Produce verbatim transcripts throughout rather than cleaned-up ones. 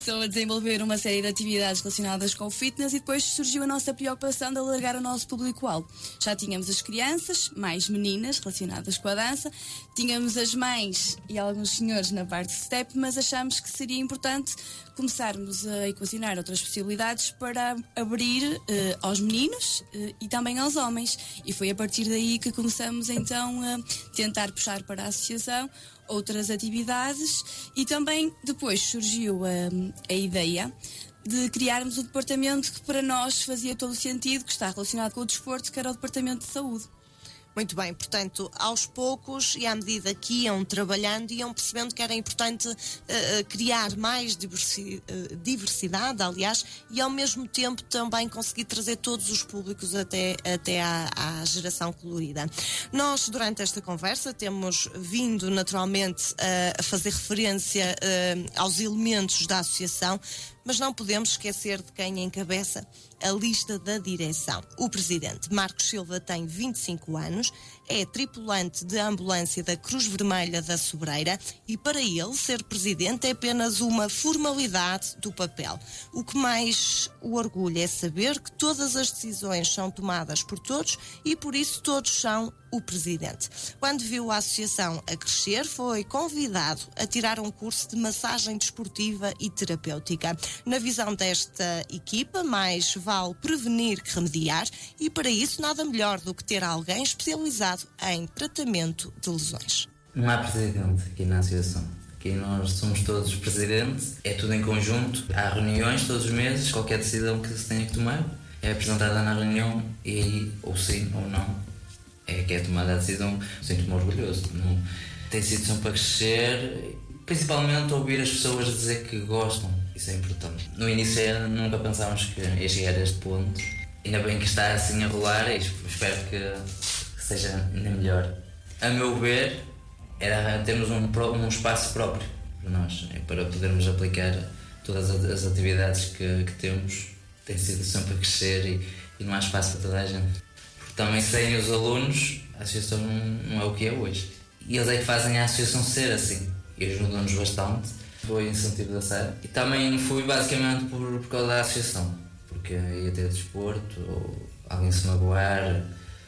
Estou a desenvolver uma série de atividades relacionadas com o fitness e depois surgiu a nossa preocupação de alargar o nosso público-alvo. Já tínhamos as crianças, mais meninas relacionadas com a dança, tínhamos as mães e alguns senhores na parte de step, mas achámos que seria importante começarmos a equacionar outras possibilidades para abrir eh, aos meninos eh, e também aos homens. E foi a partir daí que começamos então a tentar puxar para a associação outras atividades e também depois surgiu a, a ideia de criarmos um departamento que para nós fazia todo o sentido, que está relacionado com o desporto, que era o departamento de saúde. Muito bem, portanto, aos poucos e à medida que iam trabalhando, iam percebendo que era importante uh, criar mais diversi- uh, diversidade, aliás, e ao mesmo tempo também conseguir trazer todos os públicos até, até à, à geração colorida. Nós, durante esta conversa, temos vindo naturalmente uh, a fazer referência uh, aos elementos da associação, mas não podemos esquecer de quem encabeça a lista da direção. O presidente Marcos Silva tem vinte e cinco anos, é tripulante de ambulância da Cruz Vermelha da Sobreira e para ele ser presidente é apenas uma formalidade do papel. O que mais o orgulha é saber que todas as decisões são tomadas por todos e por isso todos são o presidente. Quando viu a associação a crescer, foi convidado a tirar um curso de massagem desportiva e terapêutica. Na visão desta equipa, mais vale prevenir que remediar e para isso nada melhor do que ter alguém especializado em tratamento de lesões. Não há presidente aqui na associação. Aqui nós somos todos presidentes, é tudo em conjunto. Há reuniões todos os meses, qualquer decisão que se tenha que tomar é apresentada na reunião e aí, ou sim ou não, é que é tomada a decisão. Sinto-me orgulhoso. Não, tem sido sempre para crescer, principalmente ouvir as pessoas dizer que gostam, isso é importante. No início nunca pensávamos que ia chegar a este ponto, ainda bem que está assim a rolar e espero que seja ainda melhor. A meu ver, era termos um, um espaço próprio para nós, para podermos aplicar todas as atividades que, que temos. Tem sido sempre a crescer e, e não há espaço para toda a gente. Porque também sem os alunos, a associação não, não é o que é hoje. E eles é que fazem a associação ser assim e ajudam-nos bastante. Foi incentivo da Sara. E também fui basicamente por, por causa da associação, porque ia ter desporto, ou alguém se magoar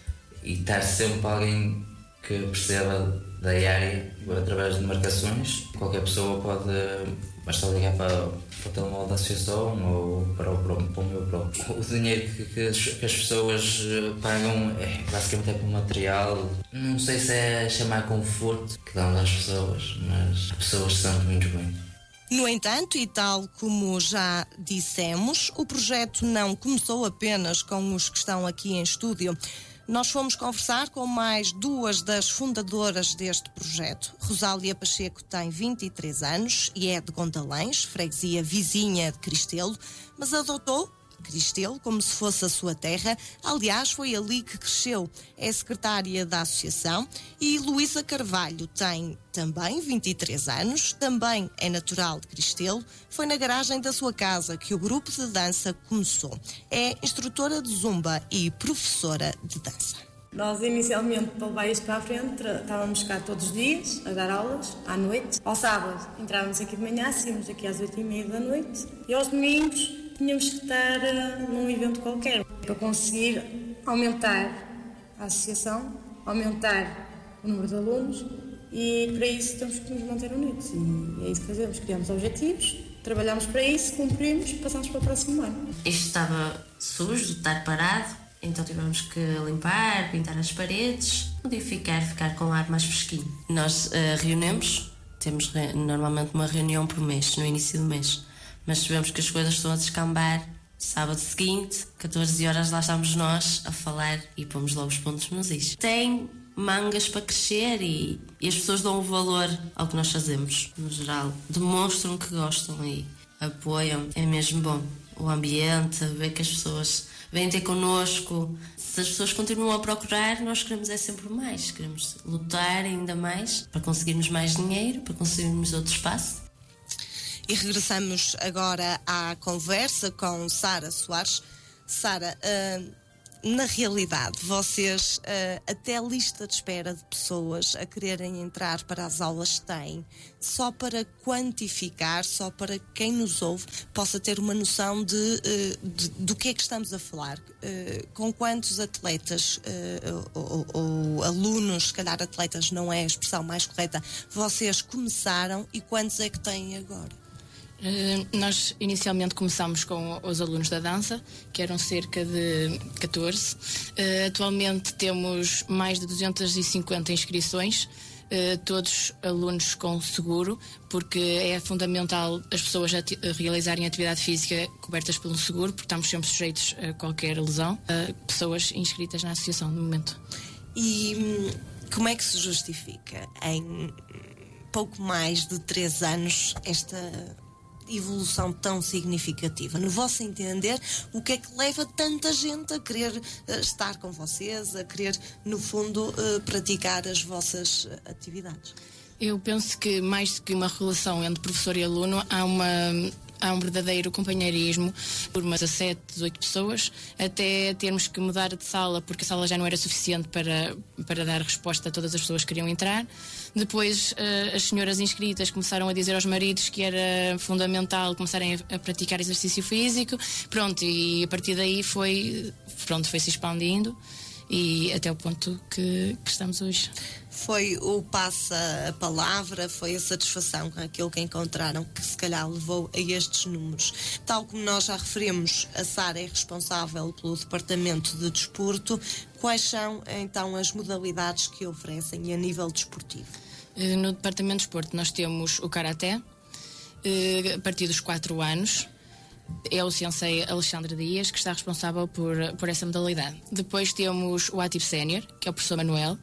e estar sempre alguém que perceba da área através de marcações. Qualquer pessoa pode, basta ligar para, para o telemóvel da associação ou para o, para o meu próprio. O dinheiro que, que, as, que as pessoas pagam é basicamente é para o material. Não sei se é chamar conforto que dão às pessoas, mas as pessoas se sentem muito bem. No entanto, e tal como já dissemos, o projeto não começou apenas com os que estão aqui em estúdio. Nós fomos conversar com mais duas das fundadoras deste projeto. Rosália Pacheco tem vinte e três anos e é de Gondalães, freguesia vizinha de Cristelo, mas adotou Cristelo como se fosse a sua terra. Aliás, foi ali que cresceu. É secretária da associação. E Luísa Carvalho tem também vinte e três anos, também é natural de Cristelo. Foi na garagem da sua casa que o grupo de dança começou. É instrutora de zumba e professora de dança. Nós, inicialmente, para levar isto para a frente, estávamos cá todos os dias, a dar aulas, à noite. Ao sábado, entrávamos aqui de manhã, saímos aqui às oito e meia da noite. E aos domingos, tínhamos que estar uh, num evento qualquer, para conseguir aumentar a associação, aumentar o número de alunos e para isso temos que nos manter unidos. E é isso que fazemos, criamos objetivos, trabalhamos para isso, cumprimos e passamos para o próximo ano. Isto estava sujo, de estar parado, então tivemos que limpar, pintar as paredes, modificar, ficar com o ar mais fresquinho. Nós uh, reunimos, temos re- normalmente uma reunião por mês, no início do mês. Mas sabemos que as coisas estão a descambar. Sábado seguinte, catorze horas, lá estamos nós a falar e pomos logo os pontos nos is. Tem mangas para crescer e, e as pessoas dão o valor ao que nós fazemos, no geral. Demonstram que gostam e apoiam. É mesmo bom. O ambiente, ver que as pessoas vêm ter connosco. Se as pessoas continuam a procurar, nós queremos é sempre mais. Queremos lutar ainda mais para conseguirmos mais dinheiro, para conseguirmos outro espaço. E regressamos agora à conversa com Sara Soares. Sara, uh, na realidade, vocês uh, até a lista de espera de pessoas a quererem entrar para as aulas têm, só para quantificar, só para quem nos ouve possa ter uma noção de, uh, de do que é que estamos a falar. Uh, com quantos atletas uh, ou, ou alunos, se calhar atletas não é a expressão mais correta, vocês começaram e quantos é que têm agora? Uh, nós inicialmente começámos com os alunos da dança, que eram cerca de catorze. Uh, atualmente temos mais de duzentas e cinquenta inscrições, uh, todos alunos com seguro, porque é fundamental as pessoas ati- realizarem atividade física cobertas pelo seguro, porque estamos sempre sujeitos a qualquer lesão. Uh, pessoas inscritas na associação no momento. E hum, como é que se justifica em pouco mais de três anos esta evolução tão significativa? No vosso entender, o que é que leva tanta gente a querer uh, estar com vocês, a querer, no fundo, uh, praticar as vossas uh, atividades? Eu penso que mais do que uma relação entre professor e aluno, há uma... há um verdadeiro companheirismo por umas dezassete, dezoito pessoas, até termos que mudar de sala porque a sala já não era suficiente para, para dar resposta a todas as pessoas que queriam entrar. Depois uh, as senhoras inscritas começaram a dizer aos maridos que era fundamental começarem a, a praticar exercício físico. Pronto, e a partir daí foi, pronto, foi se expandindo e até o ponto que, que estamos hoje. Foi o passa a palavra, foi a satisfação com aquilo que encontraram que se calhar levou a estes números. Tal como nós já referimos, a Sara é responsável pelo departamento de desporto. Quais são então as modalidades que oferecem a nível desportivo? No departamento de desporto nós temos o karaté, a partir dos quatro anos. É o sensei Alexandre Dias que está responsável por, por essa modalidade. Depois temos o ativo sénior, que é o professor Manuel.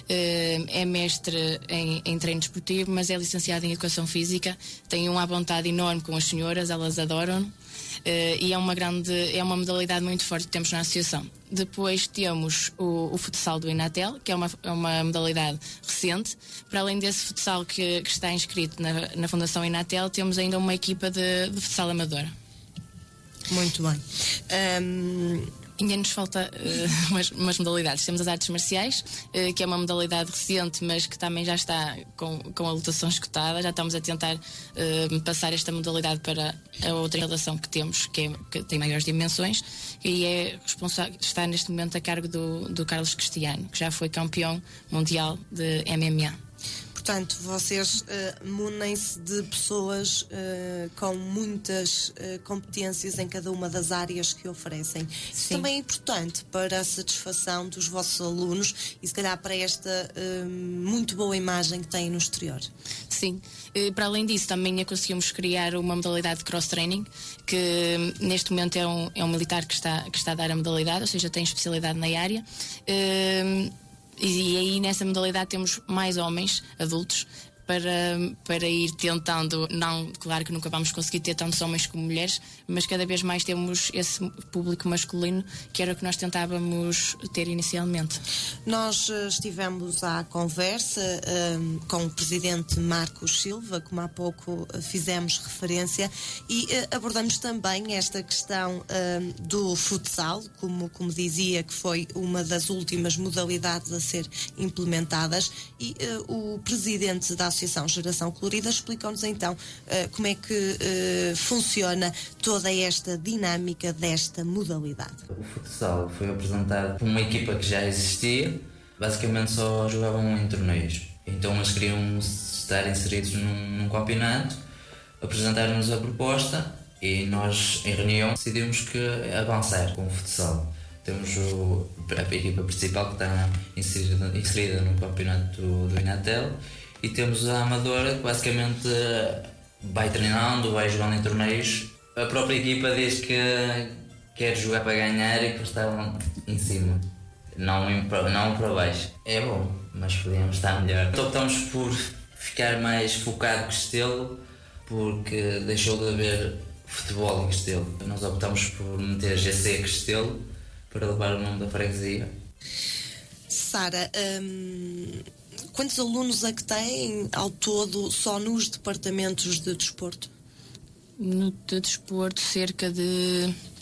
É mestre em, em treino desportivo, mas é licenciado em educação física. Tem uma vontade enorme com as senhoras, elas adoram. E é uma grande, é uma modalidade muito forte que temos na associação. Depois temos o, o futsal do Inatel, que é uma, é uma modalidade recente. Para além desse futsal que, que está inscrito na, na Fundação Inatel, temos ainda uma equipa de, de futsal amadora. Muito bem. Um... Ainda nos falta uh, umas, umas modalidades. Temos as artes marciais, uh, que é uma modalidade recente, mas que também já está com, com a lotação esgotada. Já estamos a tentar uh, passar esta modalidade para a outra instalação que temos, que, é, que tem maiores dimensões, e é responsável, está neste momento a cargo do, do Carlos Cristiano, que já foi campeão mundial de M M A. Portanto, vocês uh, munem-se de pessoas uh, com muitas uh, competências em cada uma das áreas que oferecem. Isso Sim. também é importante para a satisfação dos vossos alunos e, se calhar, para esta uh, muito boa imagem que têm no exterior. Sim. Uh, para além disso, também conseguimos criar uma modalidade de cross-training, que neste momento é um, é um militar que está, que está a dar a modalidade, ou seja, tem especialidade na área. Uh, E aí nessa modalidade temos mais homens adultos para, para ir tentando, não, claro que nunca vamos conseguir ter tantos homens como mulheres, mas cada vez mais temos esse público masculino que era o que nós tentávamos ter inicialmente. Nós uh, estivemos à conversa uh, com o presidente Marcos Silva, como há pouco uh, fizemos referência, e uh, abordamos também esta questão uh, do futsal, como, como dizia, que foi uma das últimas modalidades a ser implementadas, e uh, o presidente da Associação Geração Colorida explicou-nos então uh, como é que uh, funciona toda esta dinâmica desta modalidade. O futsal foi apresentado por uma equipa que já existia, basicamente só jogavam em torneios. Então eles queriam estar inseridos num, num campeonato, apresentaram-nos a proposta e nós, em reunião, decidimos que avançar com o futsal. Temos o, a equipa principal que está inserida, inserida no campeonato do, do Inatel, e temos a amadora que basicamente vai treinando, vai jogando em torneios. A própria equipa diz que quer jogar para ganhar e que estavam em cima, não, em, não para baixo. É bom, mas podíamos estar melhor. Então optamos por ficar mais focado com Castelo, porque deixou de haver futebol em Castelo. Nós optamos por meter G C Castelo para levar o nome da freguesia. Sara, hum, quantos alunos é que têm ao todo só nos departamentos de desporto? No de desporto, cerca de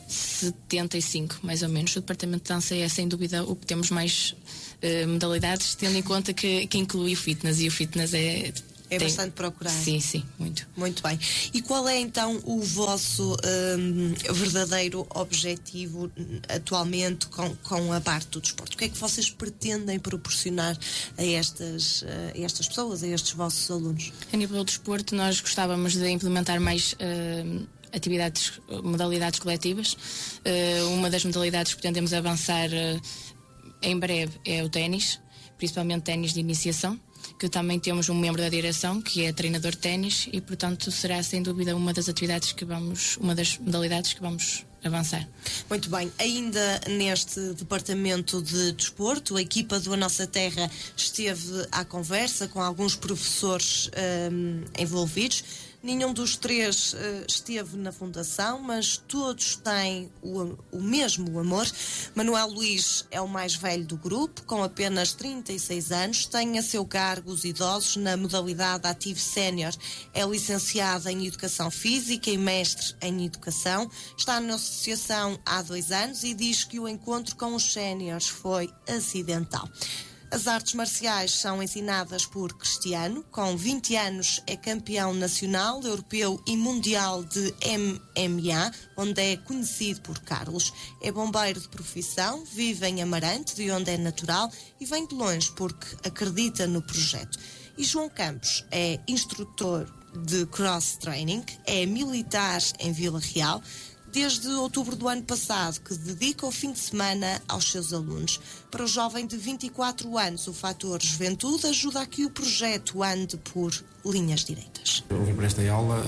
setenta e cinco, mais ou menos. O departamento de dança é, sem dúvida, o que temos mais uh, modalidades, tendo em conta que, que inclui o fitness, e o fitness é... É tem... bastante procurado. Sim, sim, muito. Muito bem. E qual é então o vosso hum, verdadeiro objetivo atualmente com, com a parte do desporto? O que é que vocês pretendem proporcionar a estas, a estas pessoas, a estes vossos alunos? A nível do desporto, nós gostávamos de implementar mais uh, atividades, modalidades coletivas. Uh, uma das modalidades que pretendemos avançar uh, em breve é o ténis, principalmente ténis de iniciação, que também temos um membro da direção que é treinador de ténis, e portanto será sem dúvida uma das atividades que vamos, uma das modalidades que vamos avançar. Muito bem, ainda neste departamento de desporto, a equipa do A Nossa Terra esteve à conversa com alguns professores hum, envolvidos. Nenhum dos três uh, esteve na fundação, mas todos têm o, o mesmo amor. Manuel Luís é o mais velho do grupo, com apenas trinta e seis anos, tem a seu cargo os idosos na modalidade ativo sénior. É licenciado em Educação Física e mestre em Educação. Está na associação há dois anos e diz que o encontro com os séniores foi acidental. As artes marciais são ensinadas por Cristiano. Com vinte anos é campeão nacional, europeu e mundial de M M A, onde é conhecido por Carlos. É bombeiro de profissão, vive em Amarante, de onde é natural, e vem de longe porque acredita no projeto. E João Campos é instrutor de cross-training, é militar em Vila Real, desde outubro do ano passado, que dedica o fim de semana aos seus alunos. Para o jovem de vinte e quatro anos, o fator juventude ajuda a que o projeto ande por linhas direitas. Eu vim para esta aula,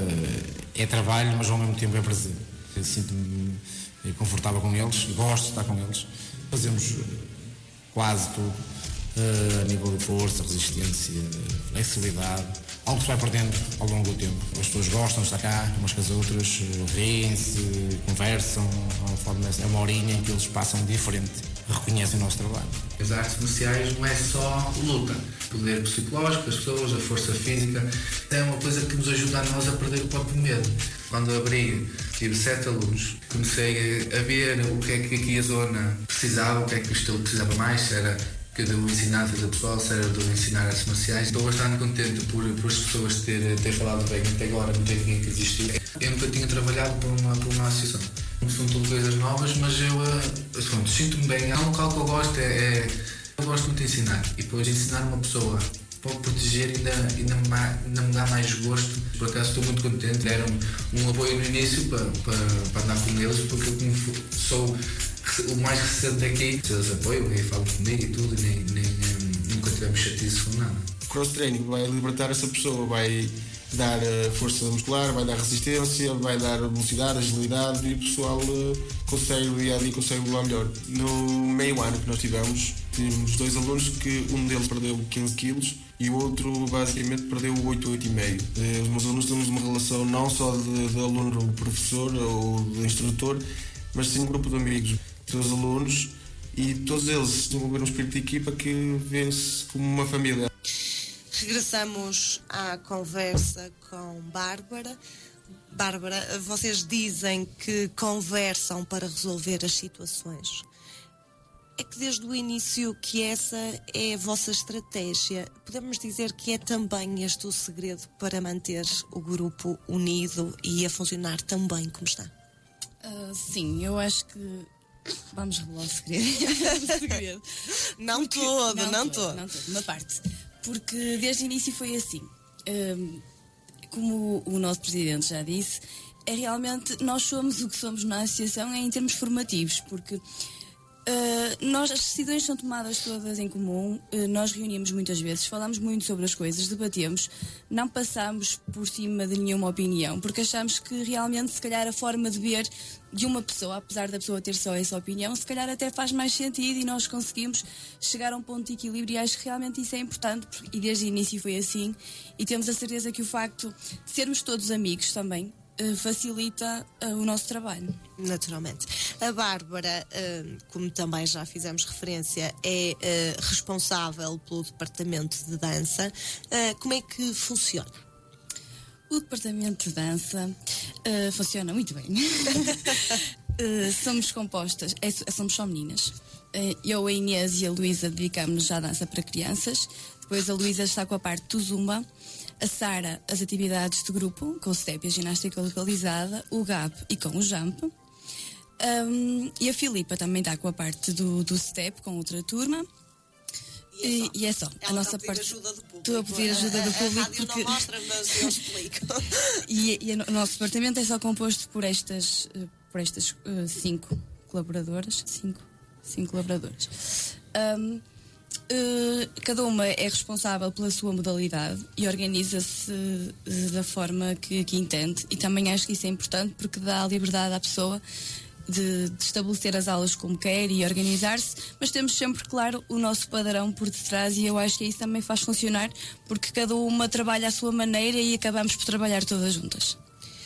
é trabalho, mas ao mesmo tempo é prazer. Eu sinto-me confortável com eles, gosto de estar com eles. Fazemos quase tudo, a nível de força, resistência, flexibilidade. Algo que se vai perdendo ao longo do tempo. As pessoas gostam de estar cá, umas com as outras, riem-se, conversam, é uma horinha em que eles passam diferente, reconhecem o nosso trabalho. As artes marciais não é só luta. O poder psicológico das pessoas, a força física, é uma coisa que nos ajuda a nós a perder o próprio medo. Quando abri, tive sete alunos, comecei a ver o que é que aqui a zona precisava, o que é que isto precisava mais, se era que eu devo ensinar a fazer pessoal, se era de eu ensinar artes marciais. Estou bastante contente por, por as pessoas terem ter falado bem até agora, não tem ninguém que existiu. Eu nunca tinha trabalhado por uma, por uma associação. Não são tudo coisas novas, mas eu, eu sinto-me bem. Há um local que eu gosto, é, é, eu gosto muito de ensinar. E depois ensinar uma pessoa para proteger ainda, ainda, ainda me dá mais gosto. Por acaso estou muito contente. Deram um apoio no início para, para, para andar com eles, porque eu como sou o mais recente aqui, eles apoiam e falam comigo e tudo, nem, nem, nem, nunca tivemos chatice com nada. O cross-training vai libertar essa pessoa, vai dar uh, força muscular, vai dar resistência, vai dar velocidade, agilidade, e o pessoal uh, consegue, no dia a dia, consegue voar melhor. No meio ano que nós tivemos, tínhamos dois alunos que um deles perdeu quinze quilos e o outro basicamente perdeu oito, oito vírgula cinco. Uh, os meus alunos temos uma relação não só de, de aluno-professor ou de instrutor, mas sim um grupo de amigos, dos alunos, e todos eles desenvolveram um espírito de equipa que vê-se como uma família. Regressamos à conversa com Bárbara. Bárbara, vocês dizem que conversam para resolver as situações. É que desde o início que essa é a vossa estratégia. Podemos dizer que é também este o segredo para manter o grupo unido e a funcionar tão bem como está? Uh, sim, eu acho que... Vamos revelar o segredo. o segredo. Não Porque... todo, não, não todo. Não todo, uma parte. Porque desde o início foi assim. Um, como o nosso presidente já disse, é realmente nós somos o que somos na associação em termos formativos, porque Uh, nós, as decisões são tomadas todas em comum, uh, nós reunimos muitas vezes, falamos muito sobre as coisas, debatemos, não passamos por cima de nenhuma opinião, porque achamos que realmente, se calhar, a forma de ver de uma pessoa, apesar da pessoa ter só essa opinião, se calhar até faz mais sentido e nós conseguimos chegar a um ponto de equilíbrio, e acho que realmente isso é importante, e desde o início foi assim, e temos a certeza que o facto de sermos todos amigos também facilita uh, o nosso trabalho. Naturalmente. A Bárbara, uh, como também já fizemos referência, é uh, responsável pelo departamento de dança. Uh, como é que funciona? O departamento de dança uh, funciona muito bem. Uh, somos compostas, é, somos só meninas. Uh, eu, a Inês e a Luísa dedicamos-nos à dança para crianças. Depois a Luísa está com a parte do Zumba. A Sara, as atividades de grupo, com o step e a ginástica localizada. O Gab e com o jump. Um, e a Filipa também está com a parte do, do step, com outra turma. E, e é só. Ela a nossa está a parte. pedir ajuda do público. Estou a pedir ajuda do a, público. A rádio porque... não mostra, mas eu explico. e, e o nosso departamento é só composto por estas, por estas uh, cinco colaboradoras. Cinco, cinco colaboradoras. Um, uh, cada uma é responsável pela sua modalidade e organiza-se uh, da forma que, que entende. E também acho que isso é importante porque dá liberdade à pessoa De, de estabelecer as aulas como quer e organizar-se, mas temos sempre, claro, o nosso padrão por detrás e eu acho que isso também faz funcionar porque cada uma trabalha à sua maneira e acabamos por trabalhar todas juntas.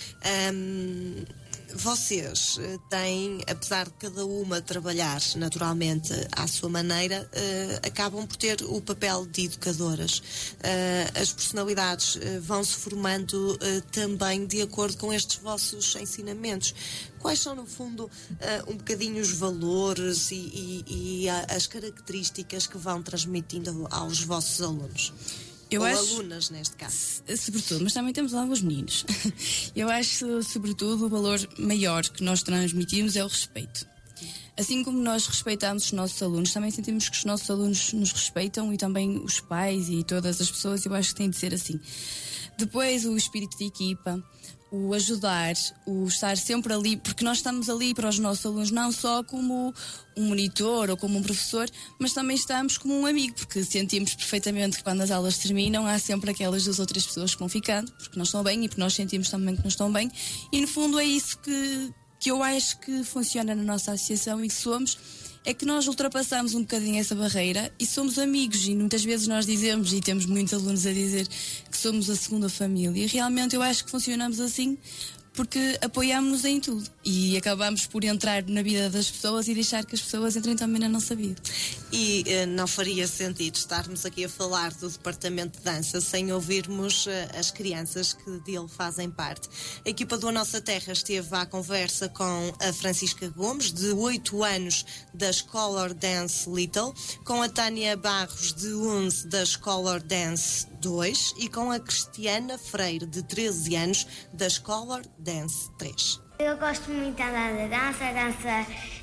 Um, vocês têm, apesar de cada uma trabalhar naturalmente à sua maneira, uh, acabam por ter o papel de educadoras. Uh, as personalidades uh, vão-se formando uh, também de acordo com estes vossos ensinamentos. Quais são, no fundo, uh, um bocadinho os valores e, e, e a, as características que vão transmitindo aos vossos alunos? Eu Ou acho, alunas, neste caso. Sobretudo, mas também temos alguns meninos. Eu acho, sobretudo, o valor maior que nós transmitimos é o respeito. Assim como nós respeitamos os nossos alunos, também sentimos que os nossos alunos nos respeitam e também os pais e todas as pessoas, eu acho que tem de ser assim. Depois, o espírito de equipa, o ajudar, o estar sempre ali, porque nós estamos ali para os nossos alunos não só como um monitor ou como um professor, mas também estamos como um amigo, porque sentimos perfeitamente que quando as aulas terminam há sempre aquelas duas outras pessoas que vão ficando, porque não estão bem e porque nós sentimos também que não estão bem, e no fundo é isso que, que eu acho que funciona na nossa associação e que somos, é que nós ultrapassamos um bocadinho essa barreira e somos amigos e muitas vezes nós dizemos, e temos muitos alunos a dizer que somos a segunda família, e realmente eu acho que funcionamos assim porque apoiamos-nos em tudo e acabamos por entrar na vida das pessoas e deixar que as pessoas entrem também na nossa vida. E uh, não faria sentido estarmos aqui a falar do departamento de dança sem ouvirmos uh, as crianças que dele fazem parte. A equipa do A Nossa Terra esteve à conversa com a Francisca Gomes, de oito anos, da Scholar Dance Little, com a Tânia Barros, de onze, da Scholar Dance dois, e com a Cristiana Freire, de treze anos, da Scholar Dance três. Eu gosto muito de andar da dança, a dança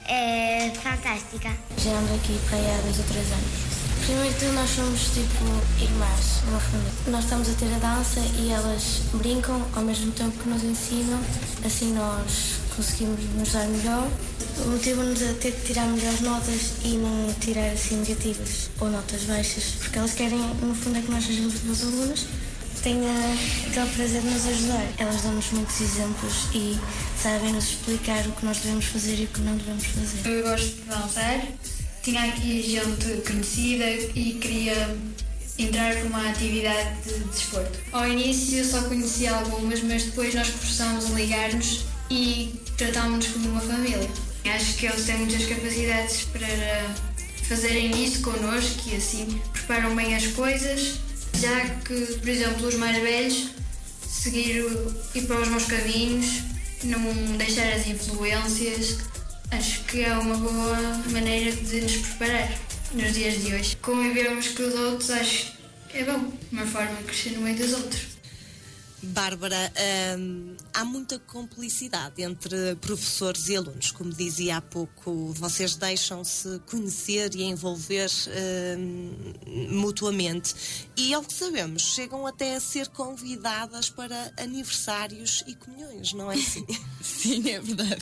é fantástica. Já ando aqui para aí há dois ou três anos. Primeiro de tudo, nós somos tipo irmãs, uma família. Nós estamos a ter a dança e elas brincam ao mesmo tempo que nos ensinam, assim nós conseguimos nos dar melhor. Motivam-nos a ter que tirar melhores notas e não tirar assim negativas ou notas baixas, porque elas querem, no fundo, é que nós sejamos boas alunas. Tenho aquele prazer de nos ajudar. Elas dão-nos muitos exemplos e sabem-nos explicar o que nós devemos fazer e o que não devemos fazer. Eu gosto de dançar. Tinha aqui gente conhecida e queria entrar por uma atividade de desporto. Ao início eu só conhecia algumas, mas depois nós começámos a ligar-nos e tratámos-nos como uma família. Acho que eles têm muitas capacidades para fazerem isso connosco e assim preparam bem as coisas. Já que, por exemplo, os mais velhos seguir ir para os meus caminhos, não deixar as influências, acho que é uma boa maneira de nos preparar nos dias de hoje. Convivermos com os outros, acho que é bom, uma forma de crescer no meio dos outros. Bárbara, hum, há muita complicidade entre professores e alunos. Como dizia há pouco, vocês deixam-se conhecer e envolver hum, mutuamente. E, ao que sabemos, chegam até a ser convidadas para aniversários e comunhões, não é assim? Sim, é verdade.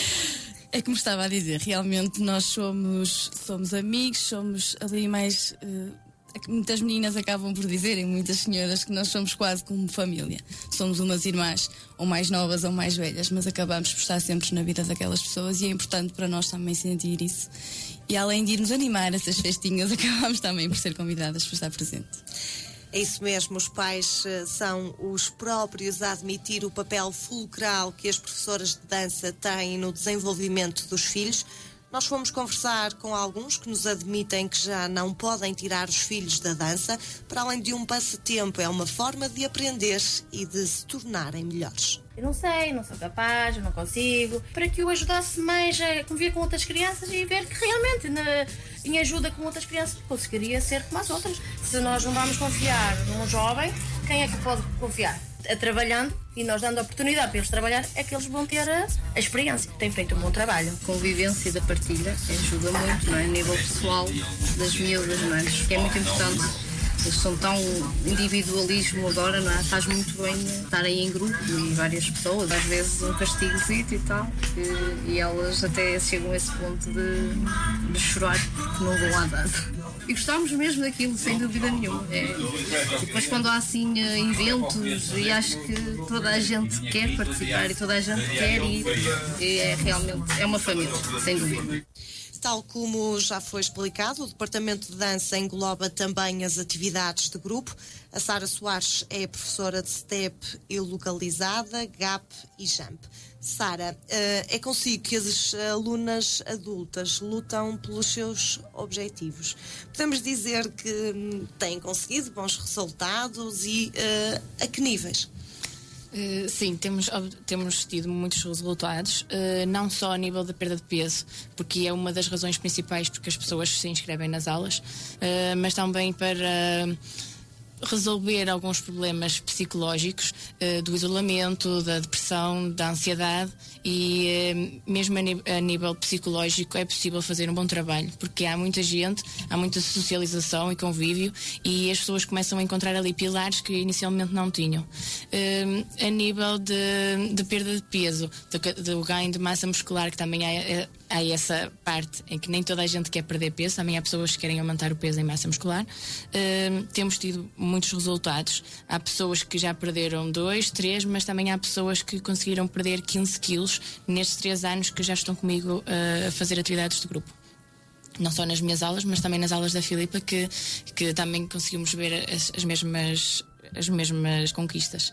É como estava a dizer, realmente nós somos, somos amigos, somos ali mais... Uh, muitas meninas acabam por dizerem, muitas senhoras, que nós somos quase como família. Somos umas irmãs, ou mais novas ou mais velhas, mas acabamos por estar sempre na vida daquelas pessoas e é importante para nós também sentir isso. E além de irmos animar essas festinhas, acabamos também por ser convidadas para estar presente. É isso mesmo, os pais são os próprios a admitir o papel fulcral que as professoras de dança têm no desenvolvimento dos filhos. Nós fomos conversar com alguns que nos admitem que já não podem tirar os filhos da dança. Para além de um passatempo, é uma forma de aprender e de se tornarem melhores. Eu não sei, não sou capaz, eu não consigo. Para que eu ajudasse mais a conviver com outras crianças e ver que realmente, na, em ajuda com outras crianças, conseguiria ser como as outras. Se nós não vamos confiar num jovem, quem é que pode confiar? A trabalhando e nós dando a oportunidade para eles trabalhar, é que eles vão ter a, a experiência. Têm feito um bom trabalho. A convivência da partilha ajuda muito, não é? A nível pessoal das miúdas, não é? Que é muito importante. Eles são tão individualismo agora, não é? Faz muito bem estarem em grupo e várias pessoas, às vezes um castigozito e tal, e, e elas até chegam a esse ponto de, de chorar porque não vão lá dar. E gostávamos mesmo daquilo, sem dúvida nenhuma. É, depois quando há assim eventos, e acho que toda a gente quer participar e toda a gente quer ir, e é realmente é uma família, sem dúvida. Tal como já foi explicado, o Departamento de Dança engloba também as atividades de grupo. A Sara Soares é professora de step e localizada, gap e jump. Sara, é consigo que as alunas adultas lutam pelos seus objetivos. Podemos dizer que têm conseguido bons resultados e a que níveis? Uh, sim, temos, temos tido muitos resultados, uh, não só a nível da perda de peso, porque é uma das razões principais porque as pessoas se inscrevem nas aulas, uh, mas também para resolver alguns problemas psicológicos, uh, do isolamento, da depressão, da ansiedade, e uh, mesmo a, a nível psicológico é possível fazer um bom trabalho, porque há muita gente, há muita socialização e convívio, e as pessoas começam a encontrar ali pilares que inicialmente não tinham. Uh, a nível de, de perda de peso, do, do ganho de massa muscular, que também há, há essa parte em que nem toda a gente quer perder peso, também há pessoas que querem aumentar o peso em massa muscular. Uh, temos tido muitos resultados. Há pessoas que já perderam dois, três, mas também há pessoas que conseguiram perder quinze quilos nestes três anos que já estão comigo uh, a fazer atividades de grupo. Não só nas minhas aulas, mas também nas aulas da Filipa, que, que também conseguimos ver as, as, mesmas, as mesmas conquistas.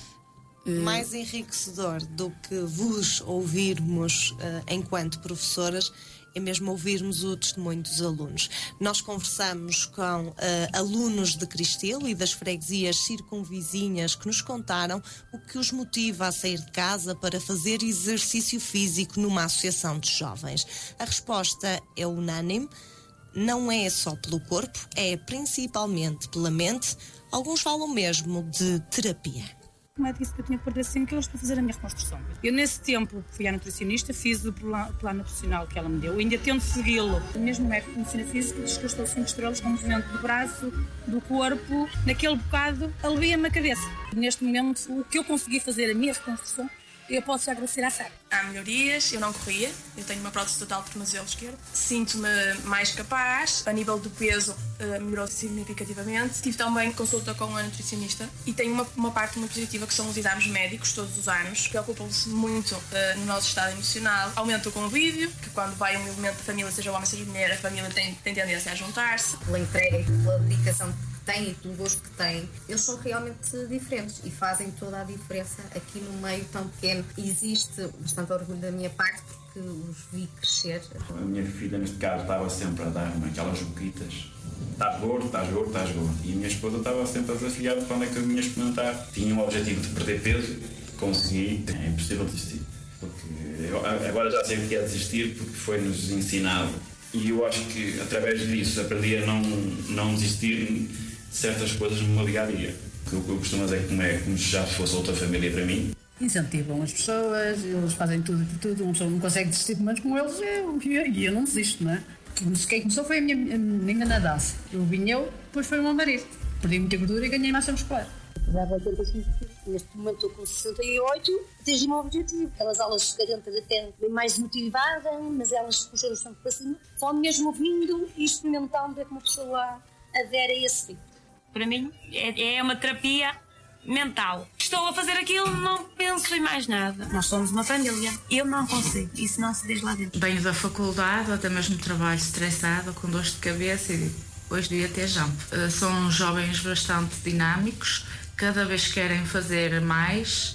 Mais enriquecedor do que vos ouvirmos uh, enquanto professoras é mesmo ouvirmos o testemunho dos alunos. Nós conversamos com uh, alunos de Cristelo e das freguesias circunvizinhas que nos contaram o que os motiva a sair de casa para fazer exercício físico numa associação de jovens. A resposta é unânime. Não é só pelo corpo, é principalmente pela mente. Alguns falam mesmo de terapia. O médico disse que eu tinha que perder cem quilos para fazer a minha reconstrução. Eu, nesse tempo, fui à nutricionista, fiz o plano, plano nutricional que ela me deu. Eu ainda tento segui-lo. O mesmo médico de medicina física diz que eu estou cinco estrelas com o movimento do braço, do corpo. Naquele bocado, alivia-me a cabeça. Neste momento, o que eu consegui fazer, a minha reconstrução, eu posso já agradecer à Sara. Há melhorias, eu não corria, eu tenho uma prótese total de tornozelo esquerdo. Sinto-me mais capaz, a nível do peso uh, melhorou significativamente. Tive também consulta com a nutricionista e tenho uma, uma parte muito positiva que são os exames médicos todos os anos. Preocupam-se muito uh, no nosso estado emocional. Aumenta o convívio, que quando vai um elemento da família, seja homem, seja mulher, a família tem, tem tendência a juntar-se. Pela entrega e pela dedicação que têm e pelo gosto que têm, eles são realmente diferentes e fazem toda a diferença aqui no meio tão pequeno. Existe bastante orgulho da minha parte porque os vi crescer. A minha filha, neste caso, estava sempre a dar-me aquelas boquitas. Estás gordo, estás gordo, estás gordo. E a minha esposa estava sempre a desafiar quando é que eu vinha experimentar. Tinha o objetivo de perder peso, consegui. É impossível desistir. Porque eu agora já sei o que é desistir porque foi-nos ensinado. E eu acho que através disso aprendi a não, não desistir de certas coisas no meu dia-a-dia. O que eu costumo dizer é como, é como se já fosse outra família para mim. Incentivam as pessoas, eles fazem tudo por tudo, uma pessoa não consegue desistir, mas com eles eu, eu, eu não desisto, não é? Quem começou foi a minha menina na dança. Eu vim eu, depois foi o meu marido. Perdi muita gordura e ganhei massa muscular. Dava oitenta e cinco quilos. Neste momento estou com sessenta e oito, atingi o meu objetivo. Aquelas aulas carentas até bem mais motivada, mas elas puxaram sempre para cima. Só mesmo vindo e experimentando é que uma pessoa adere a esse tipo. Para mim é, é uma terapia mental. Estou a fazer aquilo, não penso em mais nada. Nós somos uma família. Eu não consigo. Isso não se diz lá dentro. Venho da faculdade, ou até mesmo trabalho estressado, com dores de cabeça e digo, hoje devia ter jump. Uh, são jovens bastante dinâmicos, cada vez querem fazer mais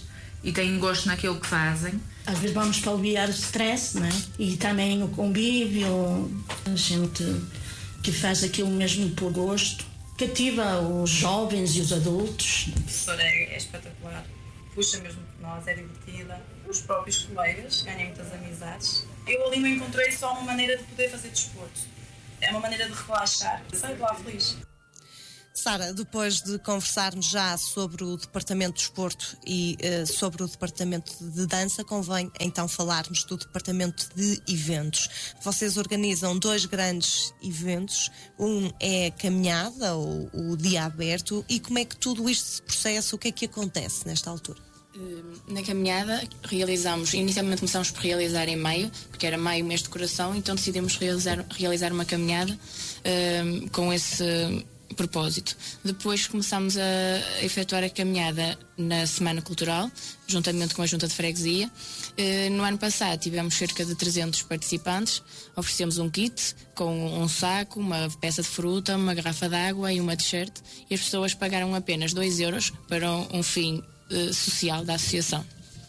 e têm gosto naquilo que fazem. Às vezes vamos para aliviar o stress, não é? E também o convívio, a gente que faz aquilo mesmo por gosto, cativa os jovens e os adultos. A professora é, é espetacular, puxa mesmo por nós, é divertida. Os próprios colegas, ganham muitas amizades. Eu ali não encontrei só uma maneira de poder fazer desporto, é uma maneira de relaxar, saio de lá feliz. Sara, depois de conversarmos já sobre o Departamento de Desporto e uh, sobre o Departamento de Dança, convém então falarmos do Departamento de Eventos. Vocês organizam dois grandes eventos, um é a caminhada, ou o dia aberto, e como é que tudo isto se processa, o que é que acontece nesta altura? Na caminhada realizamos, inicialmente começamos por realizar em maio, porque era maio mês de coração, então decidimos realizar, realizar uma caminhada uh, com esse propósito. Depois começámos a efetuar a caminhada na Semana Cultural, juntamente com a Junta de Freguesia. No ano passado tivemos cerca de trezentos participantes, oferecemos um kit com um saco, uma peça de fruta, uma garrafa de água e uma t-shirt, e as pessoas pagaram apenas dois euros para um fim uh, social da associação.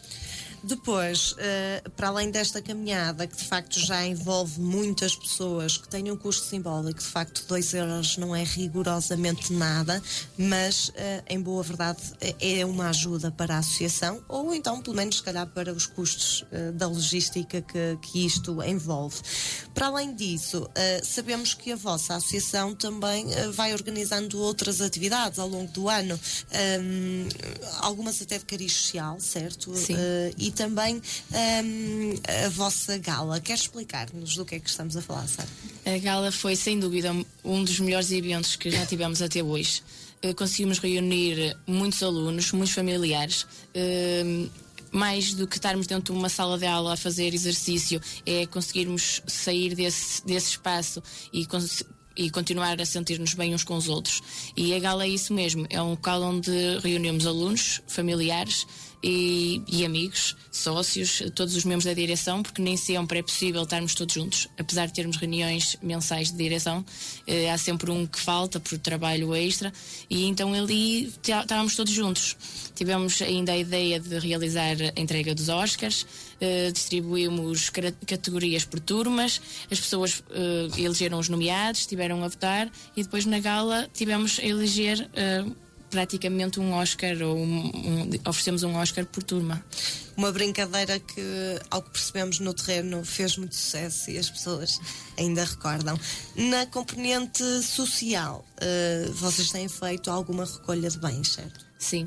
Depois, uh, para além desta caminhada, que de facto já envolve muitas pessoas, que tem um custo simbólico, de facto dois euros não é rigorosamente nada, mas uh, em boa verdade é uma ajuda para a associação, ou então pelo menos se calhar para os custos uh, da logística que, que isto envolve. Para além disso, uh, sabemos que a vossa associação também uh, vai organizando outras atividades ao longo do ano, um, algumas até de cariz social, certo? Sim. Uh, e também um, a vossa gala. Quer explicar-nos do que é que estamos a falar, Sara? A gala foi, sem dúvida, um dos melhores eventos que já tivemos até hoje. Uh, conseguimos reunir muitos alunos, muitos familiares. Uh, mais do que estarmos dentro de uma sala de aula a fazer exercício, é conseguirmos sair desse, desse espaço e conseguir e continuar a sentir-nos bem uns com os outros. E a gala é isso mesmo, é um local onde reunimos alunos, familiares e, e amigos, sócios, todos os membros da direção, porque nem sempre é possível estarmos todos juntos. Apesar de termos reuniões mensais de direção, eh, há sempre um que falta por trabalho extra, e então ali estávamos todos juntos. Tivemos ainda a ideia de realizar a entrega dos Oscars, eh, distribuímos categorias por turmas, as pessoas eh, elegeram os nomeados, estiveram a votar, e depois na gala tivemos a eleger uh, praticamente um Oscar, ou um, um, oferecemos um Oscar por turma. Uma brincadeira que, ao que percebemos no terreno, fez muito sucesso e as pessoas ainda recordam. Na componente social, uh, vocês têm feito alguma recolha de bens, certo? Sim,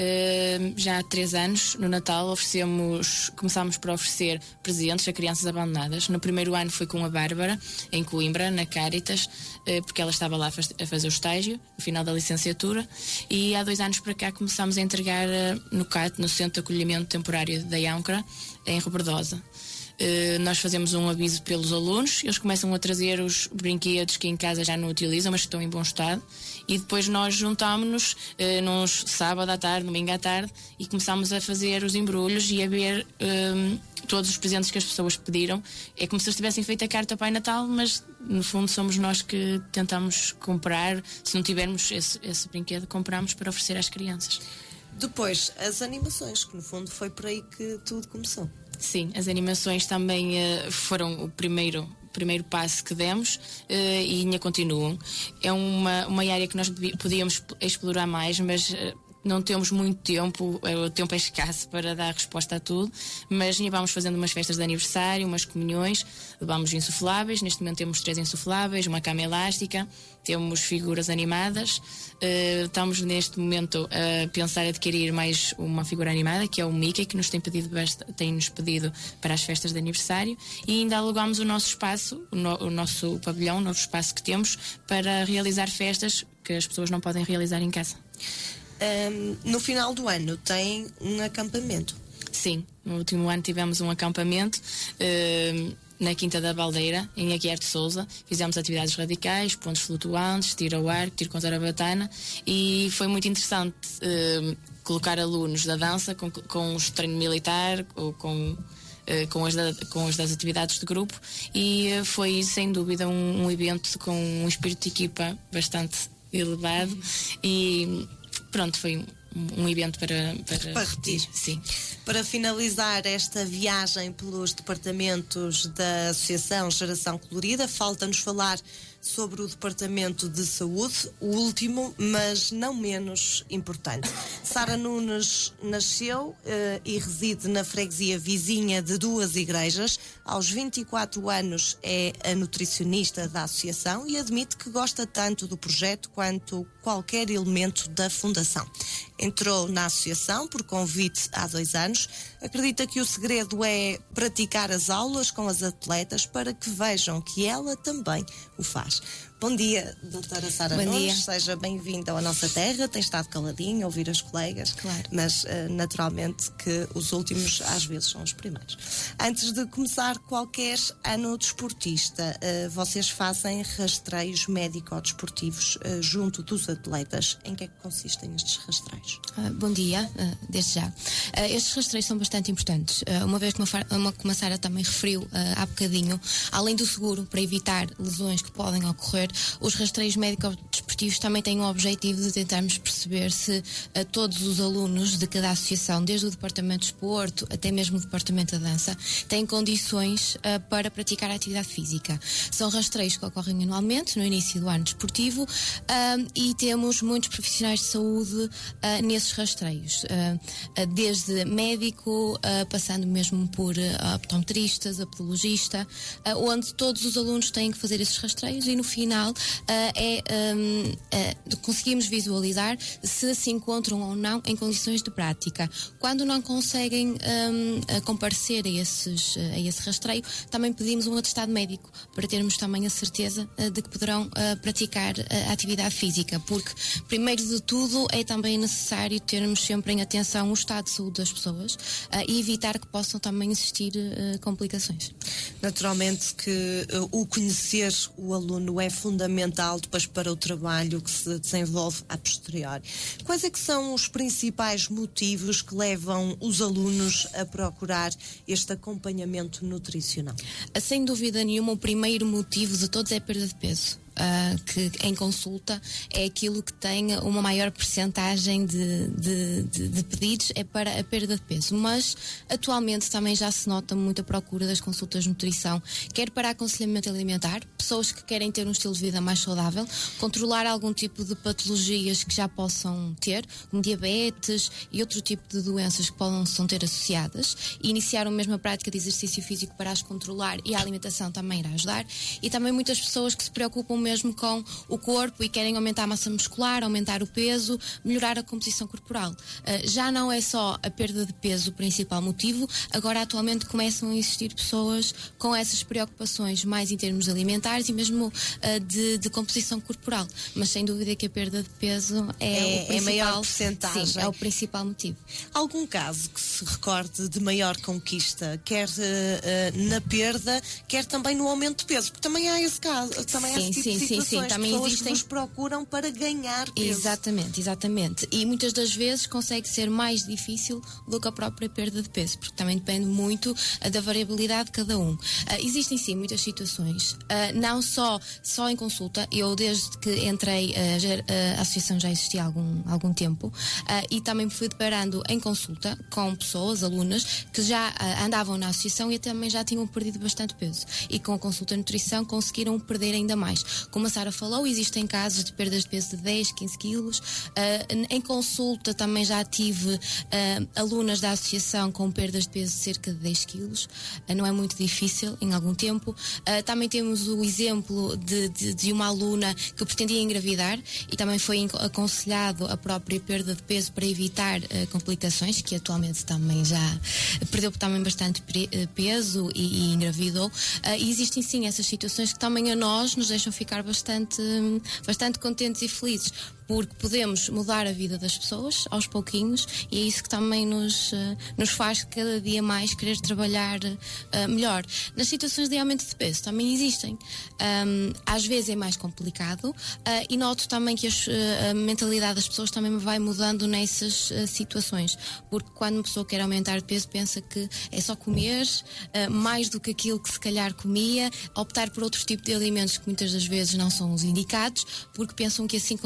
uh, já há três anos, no Natal, oferecemos, começámos por oferecer presentes a crianças abandonadas. No primeiro ano foi com a Bárbara, em Coimbra, na Cáritas, uh, porque ela estava lá a fazer o estágio, no final da licenciatura, e há dois anos para cá começámos a entregar uh, no C A T, no Centro de Acolhimento Temporário da Âncora, em Rebordosa. Uh, nós fazemos um aviso pelos alunos, eles começam a trazer os brinquedos que em casa já não utilizam, mas que estão em bom estado, e depois nós juntámos-nos uh, num sábado à tarde, domingo à tarde, e começámos a fazer os embrulhos e a ver uh, todos os presentes que as pessoas pediram. É como se eles tivessem feito a carta Pai Natal, mas no fundo somos nós que tentamos comprar. Se não tivermos esse, esse brinquedo, compramos para oferecer às crianças. Depois, as animações, que no fundo foi por aí que tudo começou. Sim, as animações também uh, foram o primeiro, primeiro passo que demos, uh, e ainda continuam. É uma, uma área que nós podíamos explorar mais, mas uh, não temos muito tempo, o tempo é escasso para dar resposta a tudo, mas ainda vamos fazendo umas festas de aniversário, umas comunhões, levamos insufláveis, neste momento temos três insufláveis, uma cama elástica, temos figuras animadas, uh, estamos neste momento a pensar em adquirir mais uma figura animada, que é o Mickey, que nos tem pedido, tem-nos pedido para as festas de aniversário, e ainda alugamos o nosso espaço, o, no, o nosso pavilhão, o novo espaço que temos, para realizar festas que as pessoas não podem realizar em casa. Um, no final do ano tem um acampamento. Sim, no último ano tivemos um acampamento uh, na Quinta da Baldeira, em Aguiar de Sousa. Fizemos atividades radicais, pontos flutuantes, tiro ao arco, tiro com zarabatana, e foi muito interessante uh, colocar alunos da dança com, com os treino militar ou com, uh, com, as da, com as das atividades de grupo, e uh, foi sem dúvida um, um evento com um espírito de equipa bastante elevado, e pronto, foi um evento para, para, para repetir. Sim. Para finalizar esta viagem pelos departamentos da Associação Geração Colorida, falta-nos falar sobre o Departamento de Saúde, o último, mas não menos importante. Sara Nunes nasceu eh, e reside na freguesia vizinha de Duas Igrejas. Aos vinte e quatro anos é a nutricionista da associação e admite que gosta tanto do projeto quanto qualquer elemento da fundação. Entrou na associação por convite há dois anos. Acredita que o segredo é praticar as aulas com as atletas para que vejam que ela também o faz. Bom dia, doutora Sara Bom Nunes, dia. seja bem-vinda à nossa terra. Tem estado caladinho a ouvir as colegas, claro. mas uh, naturalmente que os últimos às vezes são os primeiros. Antes de começar qualquer ano desportista, uh, vocês fazem rastreios médico-desportivos uh, junto dos atletas. Em que é que consistem estes rastreios? Uh, bom dia, uh, desde já. Uh, estes rastreios são bastante importantes. Uh, uma vez que uma, uma Sara também referiu uh, há bocadinho, além do seguro para evitar lesões que podem ocorrer, os rastreios médico-desportivos também têm o objetivo de tentarmos perceber se uh, todos os alunos de cada associação, desde o Departamento de Desporto até mesmo o Departamento da Dança, têm condições uh, para praticar a atividade física. São rastreios que ocorrem anualmente, no início do ano desportivo, uh, e temos muitos profissionais de saúde uh, nesses rastreios, uh, uh, desde médico, uh, passando mesmo por uh, optometristas, a podologista, uh, onde todos os alunos têm que fazer esses rastreios e no final Uh, é, um, uh, conseguimos visualizar se se encontram ou não em condições de prática. Quando não conseguem um, comparecer a, esses, a esse rastreio, também pedimos um atestado médico para termos também a certeza uh, de que poderão uh, praticar uh, a atividade física, porque primeiro de tudo é também necessário termos sempre em atenção o estado de saúde das pessoas uh, e evitar que possam também existir uh, complicações. Naturalmente que uh, o conhecer o aluno é fundamental depois para o trabalho que se desenvolve a posteriori. Quais é que são os principais motivos que levam os alunos a procurar este acompanhamento nutricional? Sem dúvida nenhuma, o primeiro motivo de todos é a perda de peso. Uh, que em consulta é aquilo que tem uma maior percentagem de, de, de, de pedidos é para a perda de peso, mas atualmente também já se nota muita procura das consultas de nutrição, quer para aconselhamento alimentar, pessoas que querem ter um estilo de vida mais saudável, controlar algum tipo de patologias que já possam ter, como diabetes e outro tipo de doenças que possam ter associadas, e iniciar a mesma prática de exercício físico para as controlar, e a alimentação também irá ajudar, e também muitas pessoas que se preocupam mesmo com o corpo e querem aumentar a massa muscular, aumentar o peso, melhorar a composição corporal. Uh, já não é só a perda de peso o principal motivo, agora atualmente começam a existir pessoas com essas preocupações mais em termos alimentares e mesmo uh, de, de composição corporal, mas sem dúvida que a perda de peso é, é, o principal, é maior percentagem. Sim, é o principal motivo. Algum caso que se recorde de maior conquista, quer uh, uh, na perda, quer também no aumento de peso, porque também há esse caso, também há sim, esse tipo sim, de sim, situações, sim, também pessoas existem... que nos procuram para ganhar peso. Exatamente, exatamente. E muitas das vezes consegue ser mais difícil do que a própria perda de peso, porque também depende muito uh, da variabilidade de cada um. Uh, existem sim muitas situações, uh, não só, só em consulta. Eu desde que entrei, uh, já, uh, a associação já existia há algum, algum tempo, uh, e também me fui deparando em consulta com pessoas, alunas, que já uh, andavam na associação e também já tinham perdido bastante peso. E com a consulta de nutrição conseguiram perder ainda mais. Como a Sara falou, existem casos de perdas de peso de dez, quinze quilos. Uh, em consulta também já tive uh, alunas da associação com perdas de peso de cerca de dez quilos. Uh, não é muito difícil em algum tempo. Uh, também temos o exemplo de, de, de uma aluna que pretendia engravidar e também foi aconselhado a própria perda de peso para evitar uh, complicações, que atualmente também já perdeu também bastante peso e, e engravidou. Uh, e existem sim essas situações que também a nós nos deixam ficar bastante, bastante contentes e felizes, porque podemos mudar a vida das pessoas aos pouquinhos e é isso que também nos, uh, nos faz cada dia mais querer trabalhar uh, melhor. Nas situações de aumento de peso também existem. Um, às vezes é mais complicado uh, e noto também que as, uh, a mentalidade das pessoas também vai mudando nessas uh, situações, porque quando uma pessoa quer aumentar de peso pensa que é só comer uh, mais do que aquilo que se calhar comia, optar por outros tipos de alimentos que muitas das vezes não são os indicados, porque pensam que assim conseguirão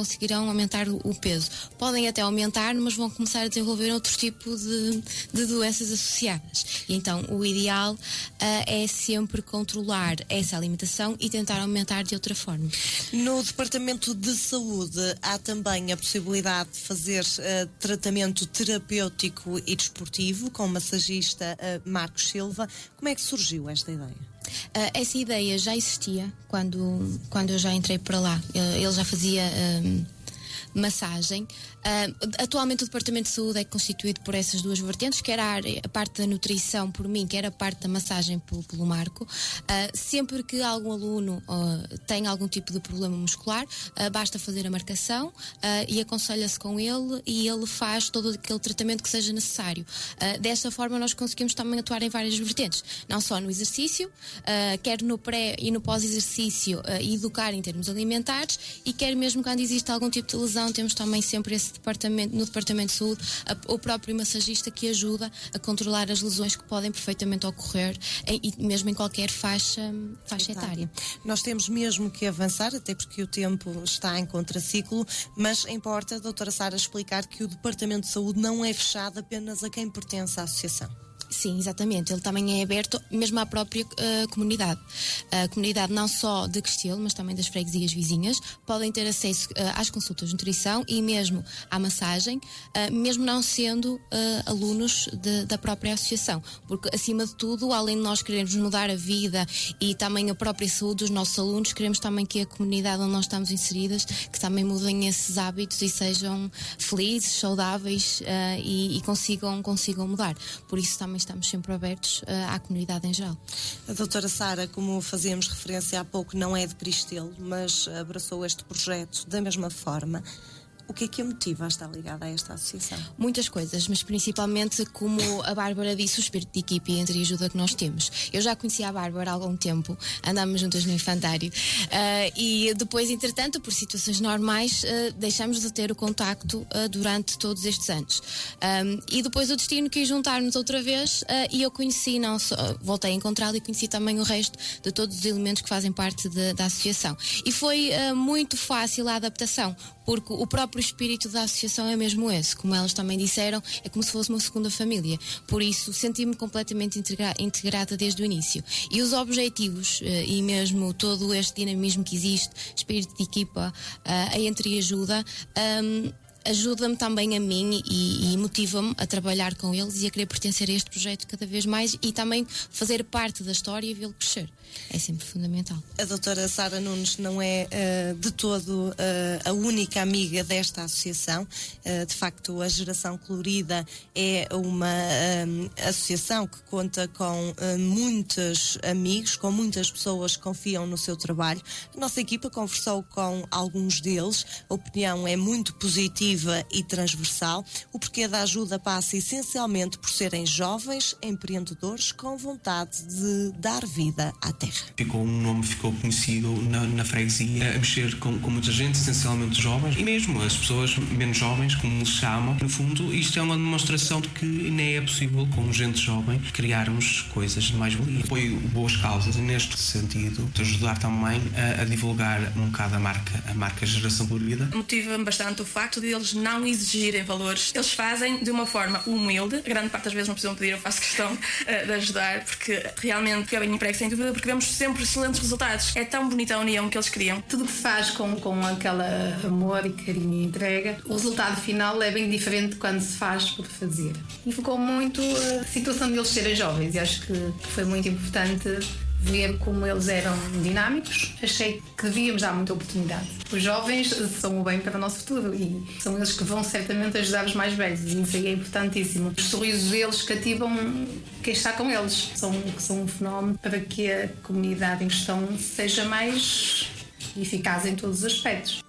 vão aumentar o, o peso. Podem até aumentar, mas vão começar a desenvolver outro tipo de, de doenças associadas. E então o ideal uh, é sempre controlar essa alimentação e tentar aumentar de outra forma. No Departamento de Saúde há também a possibilidade de fazer uh, tratamento terapêutico e desportivo com o massagista uh, Marcos Silva. Como é que surgiu esta ideia? Uh, essa ideia já existia quando, quando eu já entrei para lá. Uh, ele já fazia um, massagem. Uh, atualmente o Departamento de Saúde é constituído por essas duas vertentes, quer a, área, a parte da nutrição por mim, quer a parte da massagem pelo, pelo Marco. Uh, sempre que algum aluno uh, tem algum tipo de problema muscular, uh, basta fazer a marcação uh, e aconselha-se com ele e ele faz todo aquele tratamento que seja necessário. Uh, desta forma nós conseguimos também atuar em várias vertentes, não só no exercício, uh, quer no pré e no pós-exercício, uh, educar em termos alimentares, e quer mesmo quando existe algum tipo de lesão, temos também sempre esse departamento, no Departamento de Saúde, a, o próprio massagista que ajuda a controlar as lesões que podem perfeitamente ocorrer em, e mesmo em qualquer faixa, faixa etária. Nós temos mesmo que avançar, até porque o tempo está em contraciclo, mas importa, doutora Sara, explicar que o Departamento de Saúde não é fechado apenas a quem pertence à associação. Sim, exatamente. Ele também é aberto mesmo à própria uh, comunidade. A comunidade não só de Cristelo, mas também das freguesias vizinhas, podem ter acesso uh, às consultas de nutrição e mesmo à massagem, uh, mesmo não sendo uh, alunos de, da própria associação. Porque, acima de tudo, além de nós querermos mudar a vida e também a própria saúde dos nossos alunos, queremos também que a comunidade onde nós estamos inseridas, que também mudem esses hábitos e sejam felizes, saudáveis uh, e, e consigam, consigam mudar. Por isso também estamos sempre abertos uh, à comunidade em geral. A doutora Sara, como fazíamos referência há pouco, não é de Cristelo, mas abraçou este projeto da mesma forma. O que é que a motiva a estar ligada a esta associação? Muitas coisas, mas principalmente, como a Bárbara disse, o espírito de equipe e entre ajuda que nós temos. Eu já conhecia a Bárbara há algum tempo, andámos juntas no infantário, uh, e depois, entretanto, por situações normais, uh, deixámos de ter o contacto uh, durante todos estes anos. Um, e depois o destino quis juntar-nos outra vez, uh, e eu conheci, não só, uh, voltei a encontrá-lo e conheci também o resto de todos os elementos que fazem parte de, da associação. E foi uh, muito fácil a adaptação, porque o próprio espírito da associação é mesmo esse, como elas também disseram, é como se fosse uma segunda família. Por isso, senti-me completamente integra- integrada desde o início. E os objetivos, e mesmo todo este dinamismo que existe, espírito de equipa, a entreajuda, um, ajuda-me também a mim e, e motiva-me a trabalhar com eles e a querer pertencer a este projeto cada vez mais e também fazer parte da história e vê-lo crescer. É sempre fundamental. A doutora Sara Nunes não é uh, de todo uh, a única amiga desta associação. Uh, de facto, a Geração Colorida é uma uh, associação que conta com uh, muitos amigos, com muitas pessoas que confiam no seu trabalho. A nossa equipa conversou com alguns deles. A opinião é muito positiva e transversal. O porquê da ajuda passa essencialmente por serem jovens empreendedores com vontade de dar vida à terra. Ficou um nome, ficou conhecido na, na freguesia, a mexer com, com muita gente, essencialmente jovens, e mesmo as pessoas menos jovens, como se chamam. No fundo, isto é uma demonstração de que nem é possível, com gente jovem, criarmos coisas de mais-valia. Apoio boas causas e, neste sentido, de ajudar também a, a divulgar um bocado a marca, a marca Geração Colorida. Motiva-me bastante o facto de eles não exigirem valores. Eles fazem de uma forma humilde. A grande parte das vezes não precisam pedir, eu faço questão uh, de ajudar, porque realmente é bem emprego, sem dúvida, porque vemos sempre excelentes resultados. É tão bonita a união que eles criam. Tudo que se faz com, com aquela amor e carinho e entrega, o resultado final é bem diferente de quando se faz por fazer. E ficou muito a situação deles serem jovens, e acho que foi muito importante ver como eles eram dinâmicos. Achei que devíamos dar muita oportunidade. Os jovens são o bem para o nosso futuro e são eles que vão certamente ajudar os mais velhos, e isso aí é importantíssimo. Os sorrisos deles cativam quem está com eles. São, são um fenómeno para que a comunidade em questão seja mais eficaz em todos os aspectos.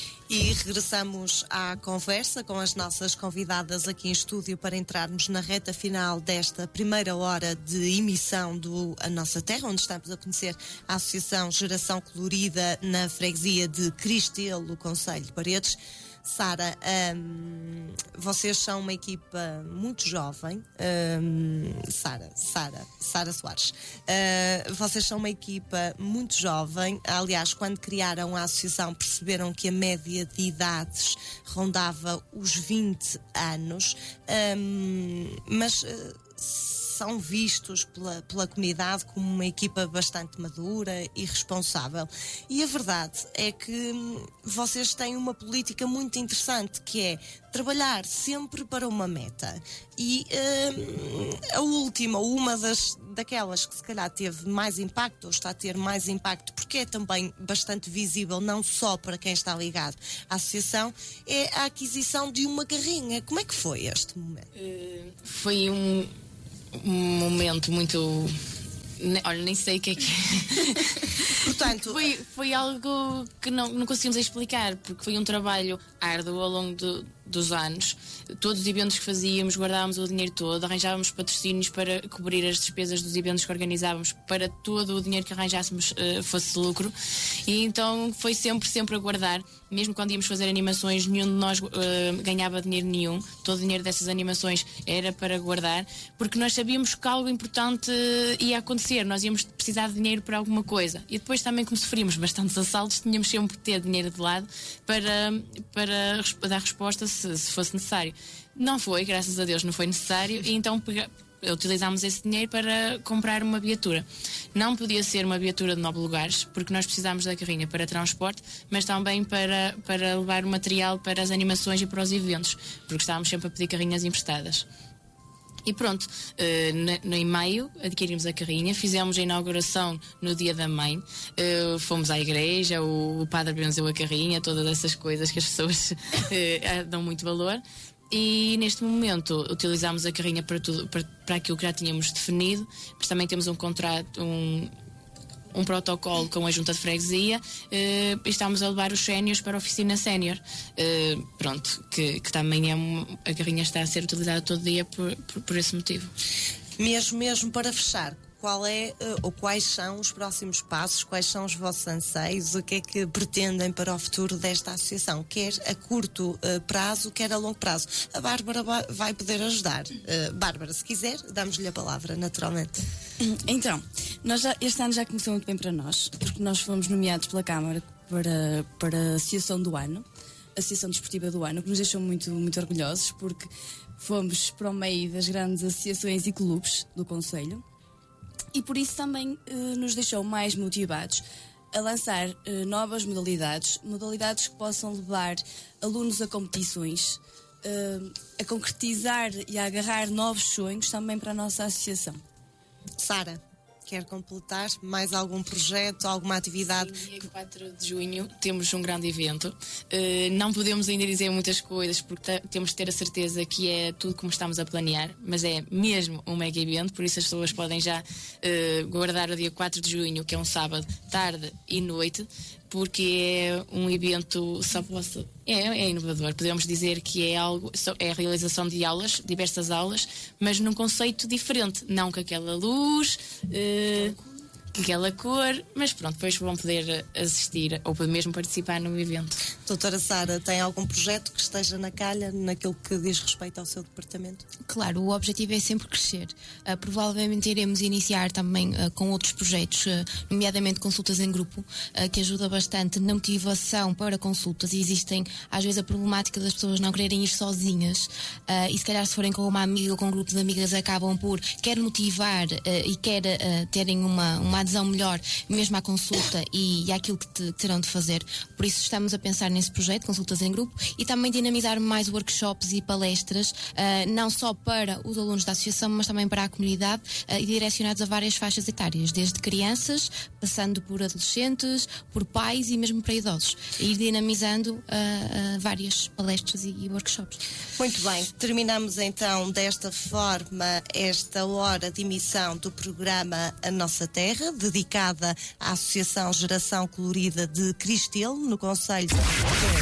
E regressamos à conversa com as nossas convidadas aqui em estúdio para entrarmos na reta final desta primeira hora de emissão do A Nossa Terra, onde estamos a conhecer a Associação Geração Colorida na freguesia de Cristelo, Concelho de Paredes. Sara, hum, vocês são uma equipa muito jovem. Hum, Sara, Sara, Sara Soares. Uh, vocês são uma equipa muito jovem. Aliás, quando criaram a associação, perceberam que a média de idades rondava os vinte anos. Hum, mas uh, são vistos pela, pela comunidade como uma equipa bastante madura e responsável. E a verdade é que hum, vocês têm uma política muito interessante, que é trabalhar sempre para uma meta. E hum, a última, uma das, daquelas que se calhar teve mais impacto, ou está a ter mais impacto, porque é também bastante visível, não só para quem está ligado à associação, é a aquisição de uma carrinha. Como é que foi este momento? Uh, foi um... um momento muito... Olha, nem sei o que é que é. Portanto, foi, foi algo que não, não conseguimos explicar, porque foi um trabalho árduo ao longo do, dos anos. Todos os eventos que fazíamos, guardávamos o dinheiro todo, arranjávamos patrocínios para cobrir as despesas dos eventos que organizávamos, para todo o dinheiro que arranjássemos uh, fosse lucro. E então foi sempre, sempre a guardar. Mesmo quando íamos fazer animações, nenhum de nós uh, ganhava dinheiro nenhum. Todo o dinheiro dessas animações era para guardar, porque nós sabíamos que algo importante ia acontecer. Nós íamos precisar de dinheiro para alguma coisa. E depois também, como sofríamos bastantes assaltos, tínhamos sempre que ter dinheiro de lado para, para dar resposta se, se fosse necessário. Não foi, graças a Deus não foi necessário, e então pega, utilizámos esse dinheiro para comprar uma viatura. Não podia ser uma viatura de nove lugares, porque nós precisámos da carrinha para transporte, mas também para, para levar o material para as animações e para os eventos, porque estávamos sempre a pedir carrinhas emprestadas. E pronto, uh, no, em maio adquirimos a carrinha, fizemos a inauguração no dia da mãe, uh, fomos à igreja, o, o padre benzeu a carrinha, todas essas coisas que as pessoas uh, dão muito valor. E neste momento utilizámos a carrinha para, tudo, para, para aquilo que já tínhamos definido, mas também temos um contrato, um, um protocolo com a junta de freguesia, uh, e estamos a levar os séniores para a oficina sénior. Uh, pronto, que, que também é uma, a carrinha está a ser utilizada todo dia por, por, por esse motivo. Mesmo, mesmo para fechar, qual é ou quais são os próximos passos, quais são os vossos anseios, o que é que pretendem para o futuro desta associação, quer a curto uh, prazo, quer a longo prazo? A Bárbara vai poder ajudar. Uh, Bárbara, se quiser, damos-lhe a palavra, naturalmente. Então, nós já, este ano já começou muito bem para nós, porque nós fomos nomeados pela Câmara para, para a Associação do Ano, a Associação Desportiva do Ano, que nos deixou muito, muito orgulhosos, porque fomos para o meio das grandes associações e clubes do concelho. E por isso também eh, nos deixou mais motivados a lançar eh, novas modalidades, modalidades que possam levar alunos a competições, eh, a concretizar e a agarrar novos sonhos também para a nossa associação. Sara, quer completar mais algum projeto, alguma atividade? Sim, dia quatro de junho temos um grande evento. Uh, não podemos ainda dizer muitas coisas porque temos de ter a certeza que é tudo como estamos a planear, mas é mesmo um mega evento, por isso as pessoas podem já uh, guardar o dia quatro de junho, que é um sábado, tarde e noite, porque é um evento só posso, é, é inovador. Podemos dizer que é algo, é a realização de aulas, diversas aulas, mas num conceito diferente, não com aquela luz, uh, aquela cor, mas pronto, depois vão poder assistir ou mesmo participar no evento. Doutora Sara, tem algum projeto que esteja na calha naquilo que diz respeito ao seu departamento? Claro, o objetivo é sempre crescer. Uh, provavelmente iremos iniciar também uh, com outros projetos, uh, nomeadamente consultas em grupo, uh, que ajuda bastante na motivação para consultas. E existem às vezes a problemática das pessoas não quererem ir sozinhas, uh, e se calhar se forem com uma amiga ou com um grupo de amigas acabam por quer motivar uh, e quer uh, terem uma, uma adesão melhor mesmo à consulta e, e àquilo que, te, que terão de fazer. Por isso estamos a pensar nesse projeto, consultas em grupo, e também dinamizar mais workshops e palestras, uh, não só para os alunos da associação, mas também para a comunidade, uh, e direcionados a várias faixas etárias, desde crianças, passando por adolescentes, por pais e mesmo para idosos, e ir dinamizando uh, uh, várias palestras e, e workshops. Muito bem, terminamos então desta forma esta hora de emissão do programa A Nossa Terra, dedicada à Associação Geração Colorida de Cristelo, no concelho de